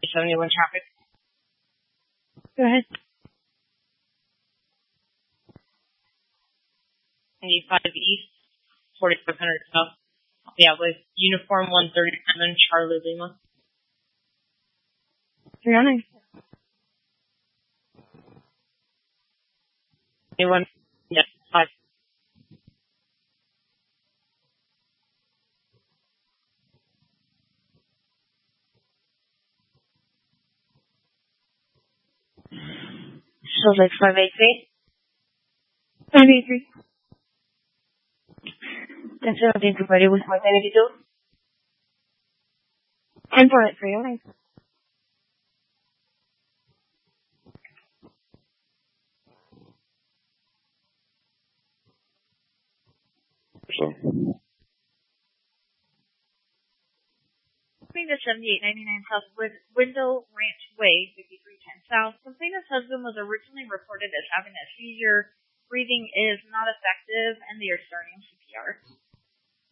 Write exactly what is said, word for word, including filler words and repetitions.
seventy-one traffic. Go ahead. ninety-five East, forty-five hundred South. Yeah, with uniform one thirty-seven, Charlie Lima. three oh nine. Anyone? Yes, five. Shows like five eight three. five eight three. ten seventeen to Friday with five ninety-two. ten four at three oh nine. So. Complaint of seventy-eight ninety-nine South Window Ranch Way, fifty-three ten South. Complainant's husband was originally reported as having a seizure. Breathing is not effective, and they are starting C P R.